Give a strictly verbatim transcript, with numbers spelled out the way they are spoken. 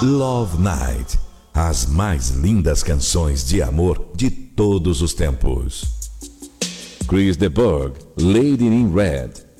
Love Night, as mais lindas canções de amor de todos os tempos. Chris de Burgh, Lady in Red.